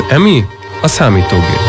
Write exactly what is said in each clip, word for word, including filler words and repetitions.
Emi, a számítógép.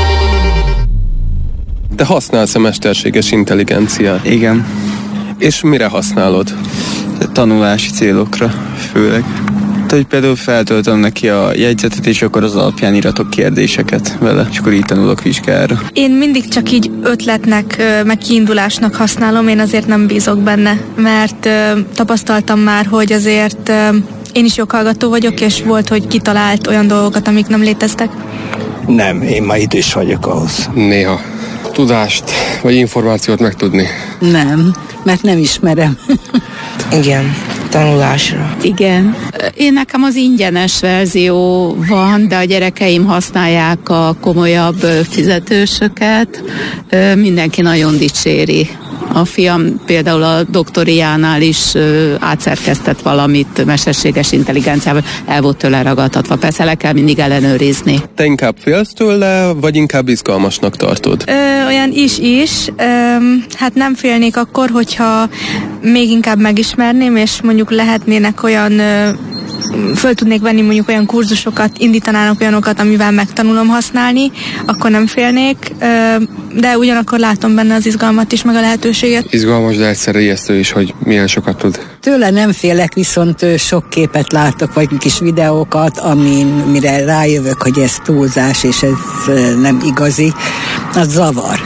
Te használsz-e mesterséges intelligenciát? Igen. És mire használod? Tanulási célokra főleg. Hogy például feltöltöm neki a jegyzetet, és akkor az alapján iratok kérdéseket vele, és akkor így tanulok vizsgára. Én mindig csak így ötletnek, meg kiindulásnak használom, én azért nem bízok benne, mert tapasztaltam már, hogy azért én is joghallgató vagyok, és volt, hogy kitalált olyan dolgokat, amik nem léteztek. Nem, én már idős vagyok ahhoz. Néha. Tudást vagy információt megtudni. Nem, mert nem ismerem. Igen, tanulásra. Igen. Én nekem az ingyenes verzió van, de a gyerekeim használják a komolyabb fizetősöket. Mindenki nagyon dicséri. A fiam például a doktoriánál is átszerkesztett valamit mesterséges intelligenciával, el volt tőle ragadtatva. Persze le kell mindig ellenőrizni. Te inkább félsz tőle, vagy inkább izgalmasnak tartod? Ö, olyan is-is. Ö, hát nem félnék akkor, hogyha még inkább megismerném, és mondjuk lehetnének olyan... Ö, föl tudnék venni mondjuk olyan kurzusokat, indítanának olyanokat, amivel megtanulom használni, akkor nem félnék, de ugyanakkor látom benne az izgalmat is, meg a lehetőséget. Izgalmas, de egyszerre ijesztő is, hogy milyen sokat tud. Tőle nem félek, viszont sok képet látok, vagy kis videókat, amin mire rájövök, hogy ez túlzás, és ez nem igazi, az zavar.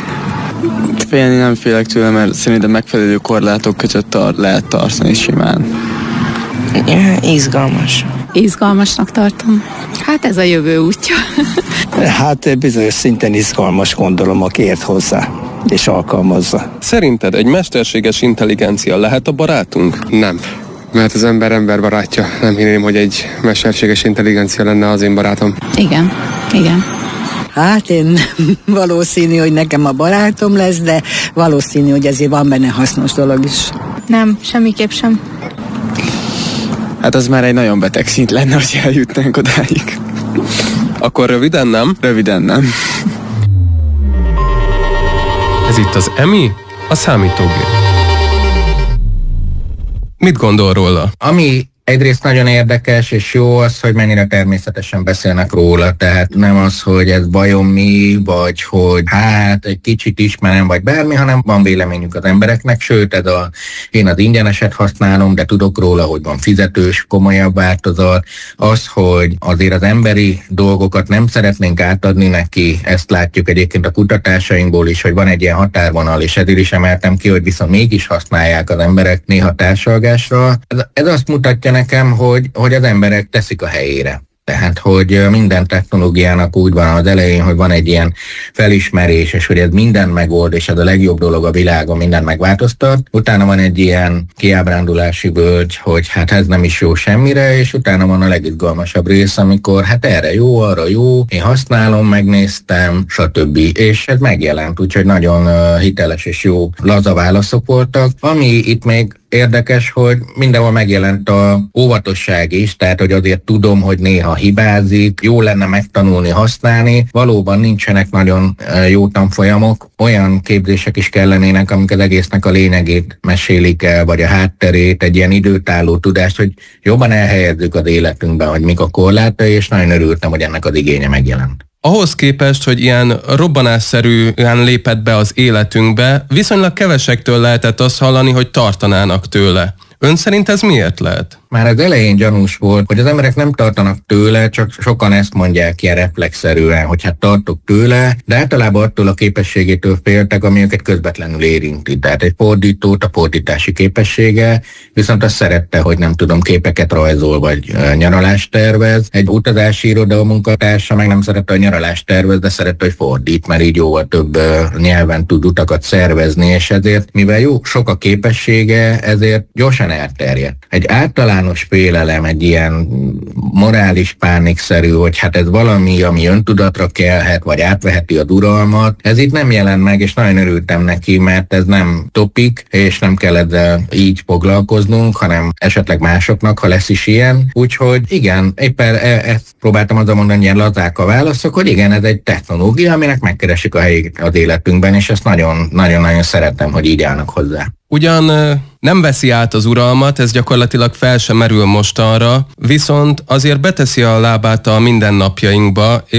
Félni nem félek tőle, mert szerintem megfelelő korlátok között tar- lehet tartani simán. Ja, izgalmas. Izgalmasnak tartom. Hát ez a jövő útja. Hát bizonyos szinten izgalmas, gondolom, aki ért hozzá és alkalmazza. Szerinted egy mesterséges intelligencia lehet a barátunk? Nem. Mert az ember ember barátja. Nem hinném, hogy egy mesterséges intelligencia lenne az én barátom. Igen, igen. Hát én valószínű, hogy nekem a barátom lesz, de valószínű, hogy ezért van benne hasznos dolog is. Nem, semmiképp sem. Hát az már egy nagyon beteg szint lenne, hogy eljutnánk odáig. Akkor röviden nem? Röviden nem. Ez itt az Emi, a számítógép. Mit gondol róla? Ami egyrészt nagyon érdekes és jó az, hogy mennyire természetesen beszélnek róla, tehát nem az, hogy ez bajom mi, vagy hogy hát egy kicsit ismerem, vagy bármi, hanem van véleményük az embereknek, sőt, ez a, én az ingyeneset használom, de tudok róla, hogy van fizetős, komolyabb változat, az, hogy azért az emberi dolgokat nem szeretnénk átadni neki, ezt látjuk egyébként a kutatásainkból is, hogy van egy ilyen határvonal, és ezért is emeltem ki, hogy viszont mégis használják az emberek néha társalgásra. Ez, ez azt mutatja nekem, hogy, hogy az emberek teszik a helyére. Tehát, hogy minden technológiának úgy van az elején, hogy van egy ilyen felismerés, és hogy ez mindent megold, és ez a legjobb dolog a világon, mindent megváltoztat. Utána van egy ilyen kiábrándulási völgy, hogy hát ez nem is jó semmire, és utána van a legizgalmasabb rész, amikor hát erre jó, arra jó, én használom, megnéztem, stb. És ez megjelent, úgyhogy nagyon uh, hiteles és jó laza válaszok voltak. Ami itt még érdekes, hogy mindenhol megjelent a óvatosság is, tehát hogy azért tudom, hogy néha hibázik, jó lenne megtanulni, használni. Valóban nincsenek nagyon jó tanfolyamok, olyan képzések is kellenének, amik az egésznek a lényegét mesélik el, vagy a hátterét, egy ilyen időtálló tudást, hogy jobban elhelyezzük az életünkben, hogy mik a korlátai, és nagyon örültem, hogy ennek az igénye megjelent. Ahhoz képest, hogy ilyen robbanásszerűen lépett be az életünkbe, viszonylag kevesektől lehetett azt hallani, hogy tartanának tőle. Ön szerint ez miért lehet? Már az elején gyanús volt, hogy az emberek nem tartanak tőle, csak sokan ezt mondják ilyen reflexzerűen, hogy hát tartok tőle, de általában attól a képességétől féltek, ami őket közvetlenül érinti. Tehát egy fordítót, a fordítási képessége, viszont azt szerette, hogy nem tudom, képeket rajzol, vagy nyaralást tervez. Egy utazási iroda munkatársa meg nem szerette, hogy nyaralást tervez, de szerette, hogy fordít, mert így jóval több nyelven tud utakat szervezni, és ezért, mivel jó, sok a képessége, ezért gyorsan elterjedt. Egy általán félelem, egy ilyen morális pánikszerű, hogy hát ez valami, ami öntudatra kelhet, vagy átveheti a uralmat. Ez itt nem jelent meg, és nagyon örültem neki, mert ez nem topik, és nem kell ezzel így foglalkoznunk, hanem esetleg másoknak, ha lesz is ilyen. Úgyhogy igen, éppen ezt próbáltam azzal mondani, ilyen lazák a válaszok, hogy igen, ez egy technológia, aminek megkeresik a helyét az életünkben, és ezt nagyon-nagyon szeretem, hogy így állnak hozzá. Ugyan nem veszi át az uralmat, ez gyakorlatilag fel sem merül mostanra, viszont azért beteszi a lábát a mindennapjainkba,